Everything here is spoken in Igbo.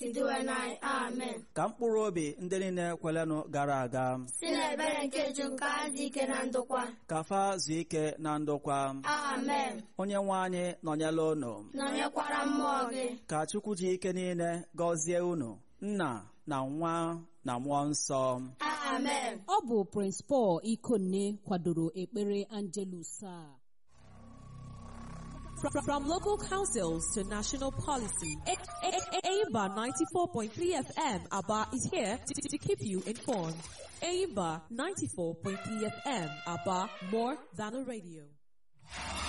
sidiwe n'anyị. Amen. Ka mkpụrụ obi ndị niile kwelenụ gara aga si n'ebere nke ju nke azụ ike na ndokwa. ka fa zuo ike na ndokwa. Amen. Onye nwe anyị nọnyela unu, nọnyekwara mmụọ gị. ka Chukwu ji ike niile gọzie unu, Nna na Nwa na Mmụọ Nsọ. Amen. Ọ bụ Prince Paul Ikonne kwadoro ekpere Angelus a. From local councils to national policy, AIMBA 94.3 FM Aba is here to keep you informed. AIMBA 94.3 FM Aba, more than a radio.